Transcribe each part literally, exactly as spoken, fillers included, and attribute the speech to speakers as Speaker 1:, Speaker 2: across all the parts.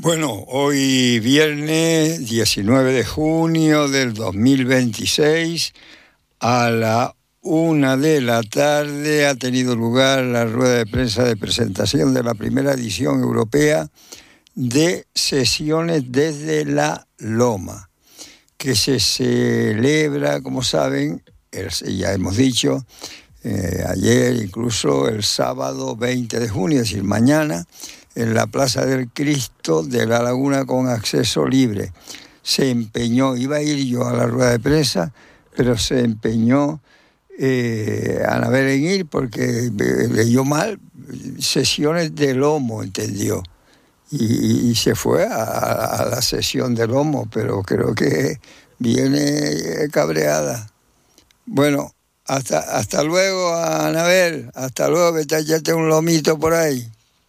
Speaker 1: Bueno, hoy viernes diecinueve de junio del dos mil veintiséis, a la una de la tarde ha tenido lugar la rueda de prensa de presentación de la primera edición europea de Sesiones desde la Loma, que se celebra, como saben, el, ya hemos dicho, eh, ayer, incluso el sábado veinte de junio, es decir, mañana, en la Plaza del Cristo de La Laguna con acceso libre. Se empeñó, iba a ir yo a la rueda de prensa, pero se empeñó eh, Anabel en ir porque leyó mal, sesiones de lomo, entendió. Y, y se fue a, a la sesión de lomo, pero creo que viene cabreada. Bueno, hasta, hasta luego, Anabel, hasta luego, vete a echarte un lomito por ahí.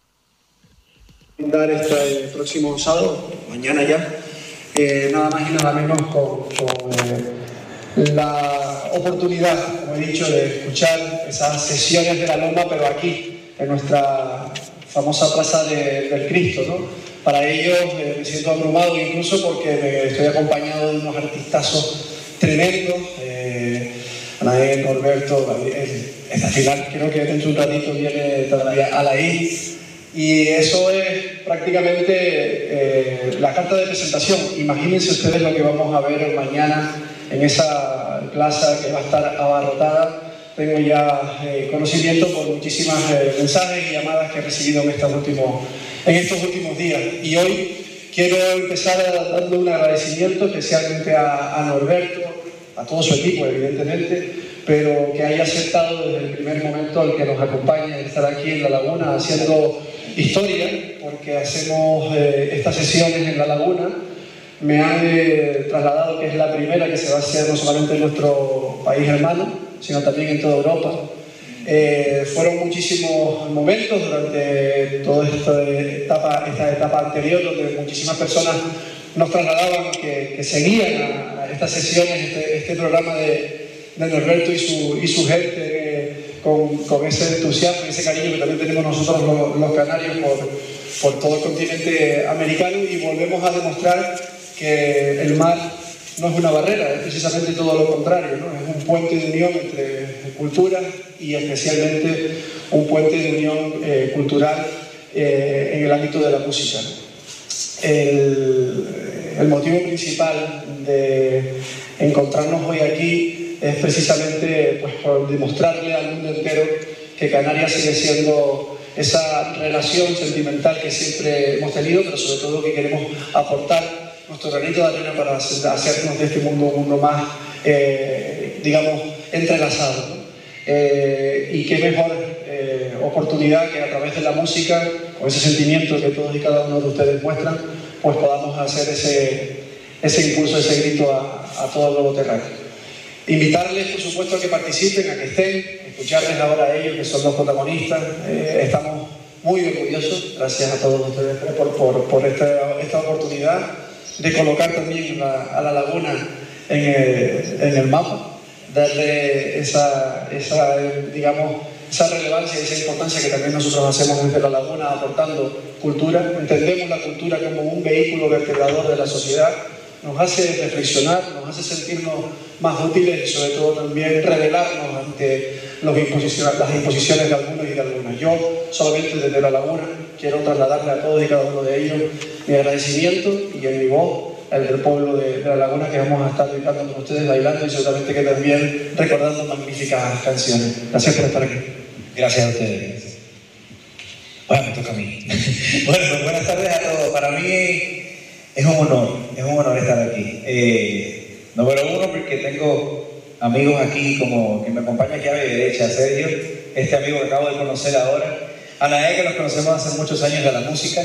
Speaker 2: Dar este próximo sábado, mañana ya, eh, nada más y nada menos con, con eh, la oportunidad, como he dicho, de escuchar esas sesiones de la Loma, pero aquí, en nuestra famosa Plaza de, del Cristo, ¿no? Para ello eh, me siento abrumado incluso porque me estoy acompañado de unos artistazos tremendos, eh, Anael, Norberto, esta final creo que dentro de un ratito viene todavía Alain. Y eso es prácticamente eh, la carta de presentación. Imagínense ustedes lo que vamos a ver mañana en esa plaza que va a estar abarrotada. Tengo ya eh, conocimiento por muchísimas eh, mensajes y llamadas que he recibido en estos, últimos, en estos últimos días. Y hoy quiero empezar dando un agradecimiento especialmente a, a Norberto, a todo su equipo, evidentemente, pero que haya aceptado desde el primer momento el que nos acompañe, estar aquí en La Laguna haciendo historia, porque hacemos eh, estas sesiones en La Laguna. Me han eh, trasladado que es la primera que se va a hacer no solamente en nuestro país hermano, sino también en toda Europa. Eh, fueron muchísimos momentos durante toda esta etapa, esta etapa anterior, donde muchísimas personas nos trasladaban que, que seguían a, a estas sesiones, este, este programa de, de Norberto y su, y su gente, Con, con ese entusiasmo y ese cariño que también tenemos nosotros los, los canarios por, por todo el continente americano, y volvemos a demostrar que el mar no es una barrera, es precisamente todo lo contrario, ¿no? Es un puente de unión entre culturas y especialmente un puente de unión eh, cultural eh, en el ámbito de la música. El, el motivo principal de encontrarnos hoy aquí es precisamente pues, por demostrarle al mundo entero que Canarias sigue siendo esa relación sentimental que siempre hemos tenido, pero sobre todo que queremos aportar nuestro granito de arena para hacernos de este mundo un mundo más, eh, digamos, entrelazado, ¿no? Eh, y qué mejor eh, oportunidad que a través de la música, con ese sentimiento que todos y cada uno de ustedes muestran, pues podamos hacer ese, ese impulso, ese grito a, a todo el globo terráqueo. Invitarles, por supuesto, a que participen, a que estén, escucharles ahora a ellos, que son los protagonistas. Eh, estamos muy orgullosos, gracias a todos ustedes por, por, por esta, esta oportunidad de colocar también la, a La Laguna en el, en el mapa, darle esa, esa, digamos, esa relevancia y esa importancia que también nosotros hacemos desde La Laguna, aportando cultura. Entendemos la cultura como un vehículo vertebrador de la sociedad, nos hace reflexionar, nos hace sentirnos más útiles y sobre todo también revelarnos ante los imposiciones, las imposiciones de algunos y de algunas. Yo solamente desde La Laguna quiero trasladarle a todos y cada uno de ellos mi agradecimiento y en mi voz, el del pueblo de, de La Laguna, que vamos a estar gritando con ustedes, bailando y seguramente que también recordando magníficas canciones. Gracias por estar aquí.
Speaker 3: Gracias a ustedes. Bueno, me toca a mí. Bueno, pues buenas tardes a todos. Para mí es un honor, es un honor estar aquí. Eh, número uno, porque tengo amigos aquí, como que me acompaña aquí a mi derecha, Sergio, este amigo que acabo de conocer ahora, Anael, que nos conocemos hace muchos años de la música,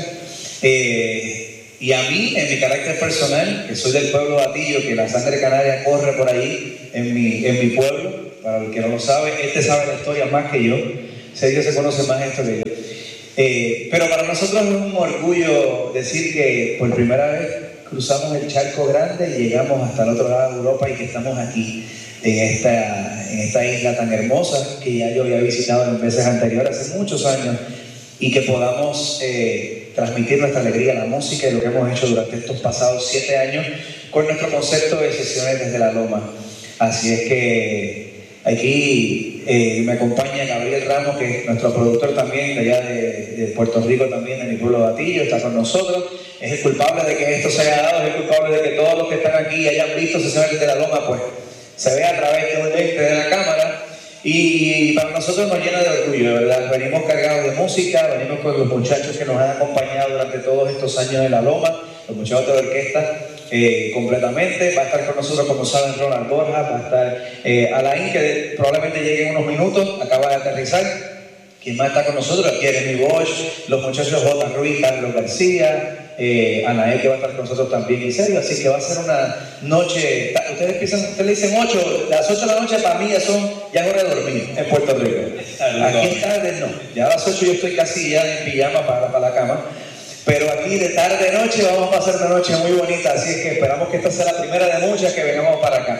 Speaker 3: eh, y a mí, en mi carácter personal, que soy del pueblo de Atillo, que la sangre canaria corre por ahí, en mi, en mi pueblo, para el que no lo sabe, este sabe la historia más que yo, Sergio se conoce más esto que yo. Eh, pero para nosotros es un orgullo decir que por primera vez cruzamos el charco grande y llegamos hasta el otro lado de Europa y que estamos aquí en esta, en esta isla tan hermosa que ya yo había visitado en veces anteriores, hace muchos años, y que podamos eh, transmitir nuestra alegría, la música y lo que hemos hecho durante estos pasados siete años con nuestro concepto de Sesiones desde la Loma. Así es que aquí eh, me acompaña Gabriel Ramos, que es nuestro productor también de allá de, de Puerto Rico, también de mi pueblo de Atillo, está con nosotros. Es el culpable de que esto se haya dado, es el culpable de que todos los que están aquí hayan visto Sesiones desde la Loma, pues se ve a través de un lente de la cámara. Y para nosotros nos llena de orgullo, de verdad. Venimos cargados de música, venimos con los muchachos que nos han acompañado durante todos estos años en la Loma, los muchachos de orquesta eh, completamente. Va a estar con nosotros, como saben, Ronald Borja, va a estar eh, Alain, que probablemente llegue en unos minutos, acaba de aterrizar. ¿Quién más está con nosotros? Jeremy Bosch, los muchachos J. Ruiz, Carlos García, eh, Anael, que va a estar con nosotros también, en serio. Así que va a ser una noche. Ustedes piensan, ustedes le dicen ocho, las ocho de la noche para mí ya son, ya es hora de dormir en Puerto Rico. Aquí en tarde no, ya a las ocho yo estoy casi ya en pijama para, para la cama. Pero aquí de tarde a noche vamos a pasar una noche muy bonita, así es que esperamos que esta sea la primera de muchas que vengamos para acá.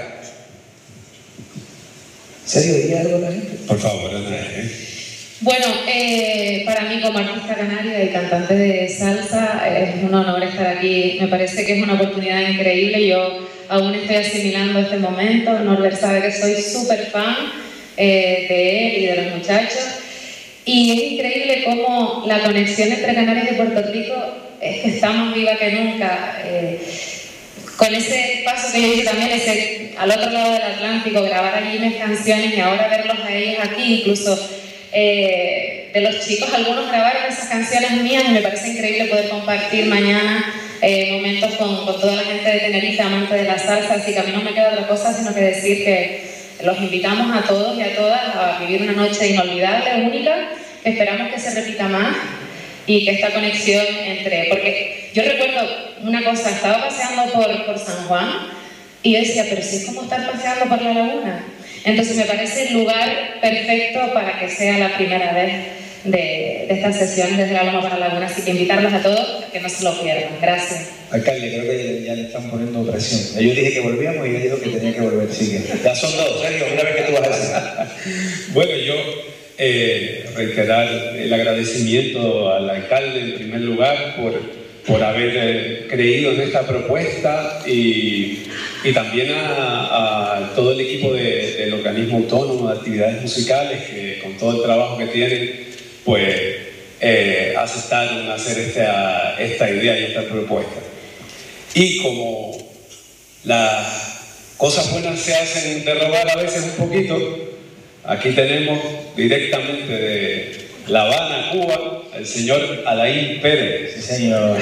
Speaker 3: ¿En serio diría algo la gente?
Speaker 4: Por favor, Andrés.
Speaker 5: Bueno, eh, para mí como artista canaria y cantante de salsa es un honor estar aquí. Me parece que es una oportunidad increíble. Yo aún estoy asimilando este momento. Norbert sabe que soy súper fan eh, de él y de los muchachos. Y es increíble cómo la conexión entre Canarias y Puerto Rico es que está más viva que nunca. Eh, con ese paso que yo hice también, ese, al otro lado del Atlántico, grabar allí mis canciones y ahora verlos a ellos aquí, incluso... Eh, de los chicos, algunos grabaron esas canciones mías y me parece increíble poder compartir mañana eh, momentos con, con toda la gente de Tenerife, amante de la salsa, así que a mí no me queda otra cosa sino que decir que los invitamos a todos y a todas a vivir una noche inolvidable, única, que esperamos que se repita más y que esta conexión entre... Porque yo recuerdo una cosa, estaba paseando por, por San Juan y yo decía, pero si es como estar paseando por la laguna. Entonces me parece el lugar perfecto para que sea la primera vez de, de estas sesiones desde la Loma para la Laguna, así que invitarlos a todos a que no se lo pierdan. Gracias.
Speaker 3: Alcalde, creo que ya le están poniendo presión. Yo dije que volvíamos y ella dijo que tenía que volver. Sí, ya son dos, Sergio, una vez que tú vas a decir.
Speaker 4: Bueno, yo eh, reiterar el agradecimiento al alcalde en primer lugar por... por haber creído en esta propuesta y, y también a, a todo el equipo de, del organismo autónomo de actividades musicales que con todo el trabajo que tienen pues eh, aceptaron hacer esta, esta idea y esta propuesta. Y como las cosas buenas se hacen de robar a veces un poquito, aquí tenemos directamente de La Habana, Cuba, el señor Alain Pérez.
Speaker 3: Sí, señor.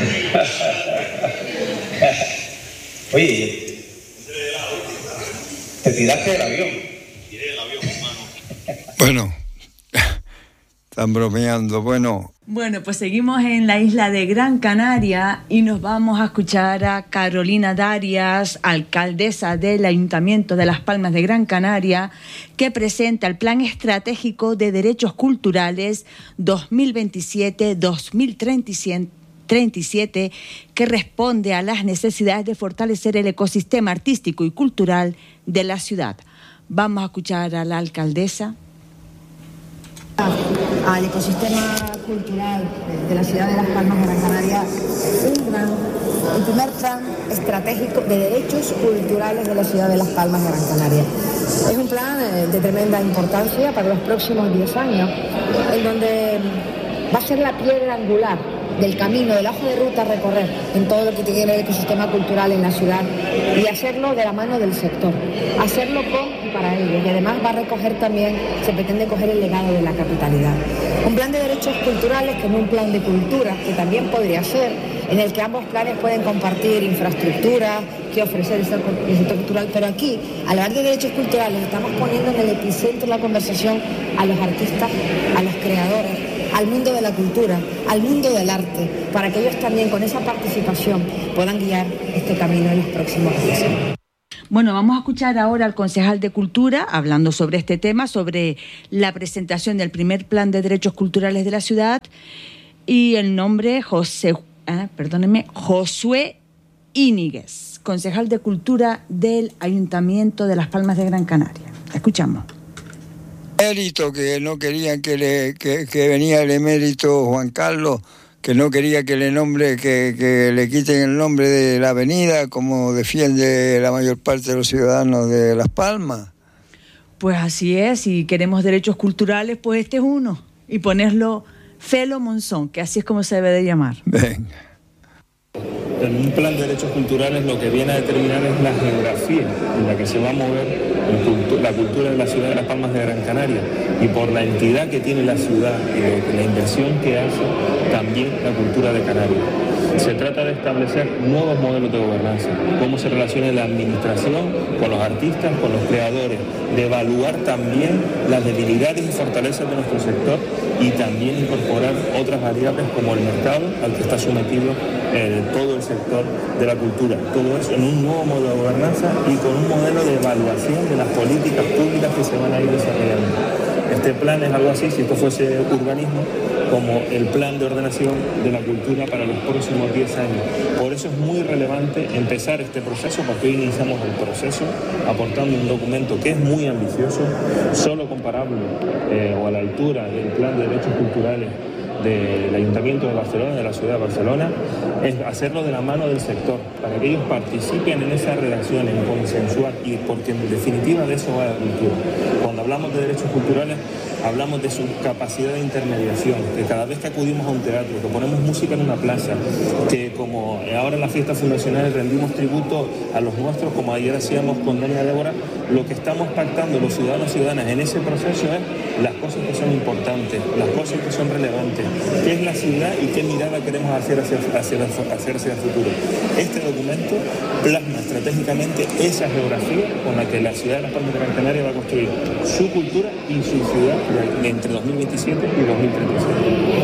Speaker 3: Oye, te tiraste del avión.
Speaker 6: Tiré del avión, hermano.
Speaker 1: Bueno, están bromeando. Bueno.
Speaker 7: Bueno, pues seguimos en la isla de Gran Canaria y nos vamos a escuchar a Carolina Darias, alcaldesa del Ayuntamiento de Las Palmas de Gran Canaria, que presenta el Plan Estratégico de Derechos Culturales dos mil veintisiete a dos mil treinta y siete, que responde a las necesidades de fortalecer el ecosistema artístico y cultural de la ciudad. Vamos a escuchar a la alcaldesa.
Speaker 8: Al ecosistema cultural de la ciudad de Las Palmas de Gran Canaria, un plan, el primer plan estratégico de derechos culturales de la ciudad de Las Palmas de Gran Canaria. Es un plan de tremenda importancia para los próximos diez años, en donde va a ser la piedra angular del camino, del hoja de ruta a recorrer en todo lo que tiene el ecosistema cultural en la ciudad y hacerlo de la mano del sector, hacerlo con y para ellos, y además va a recoger también, se pretende coger el legado de la capitalidad. Un plan de derechos culturales como un plan de cultura, que también podría ser, en el que ambos planes pueden compartir infraestructura, que ofrecer el sector cultural, pero aquí, al hablar de derechos culturales, estamos poniendo en el epicentro de la conversación a los artistas, a los creadores, al mundo de la cultura, al mundo del arte, para que ellos también con esa participación puedan guiar este camino en los próximos días.
Speaker 7: Bueno, vamos a escuchar ahora al concejal de Cultura hablando sobre este tema, sobre la presentación del primer plan de derechos culturales de la ciudad, y el nombre José, eh, perdónenme, Josué Íñiguez, concejal de Cultura del Ayuntamiento de Las Palmas de Gran Canaria. Escuchamos.
Speaker 1: Emérito, que no querían que, le, que, que venía el emérito Juan Carlos, que no quería que le nombre, que, que le quiten el nombre de la avenida, como defiende la mayor parte de los ciudadanos de Las Palmas.
Speaker 7: Pues así es, si queremos derechos culturales, pues este es uno. Y ponerlo Felo Monzón, que así es como se debe de llamar.
Speaker 1: Venga.
Speaker 9: En un plan de derechos culturales lo que viene a determinar es la geografía en la que se va a mover la cultura de la ciudad de Las Palmas de Gran Canaria, y por la entidad que tiene la ciudad y la inversión que hace también la cultura de Canarias. Se trata de establecer nuevos modelos de gobernanza, cómo se relaciona la administración con los artistas, con los creadores, de evaluar también las debilidades y fortalezas de nuestro sector y también incorporar otras variables como el mercado al que está sometido eh, todo el sector de la cultura. Todo eso en un nuevo modelo de gobernanza y con un modelo de evaluación de las políticas públicas que se van a ir desarrollando. Este plan es algo así, si esto fuese urbanismo, como el plan de ordenación de la cultura para los próximos diez años. Por eso es muy relevante empezar este proceso, porque hoy iniciamos el proceso aportando un documento que es muy ambicioso, solo comparable eh, o a la altura del plan de derechos culturales del Ayuntamiento de Barcelona, de la ciudad de Barcelona, es hacerlo de la mano del sector, para que ellos participen en esa redacción, en consensuar, y porque en definitiva de eso va la cultura. Cuando hablamos de derechos culturales, hablamos de su capacidad de intermediación, que cada vez que acudimos a un teatro, que ponemos música en una plaza, que como ahora en las fiestas fundacionales rendimos tributo a los nuestros, como ayer hacíamos con doña Débora, lo que estamos pactando los ciudadanos y ciudadanas en ese proceso es las cosas que son importantes, las cosas que son relevantes, qué es la ciudad y qué mirada queremos hacer hacia, hacia, hacia, hacia el futuro. Este documento plasma estratégicamente esa geografía con la que la ciudad de Las Palmas de Gran Canaria va a construir su cultura y su ciudad entre dos mil veintisiete y dos mil treinta y siete.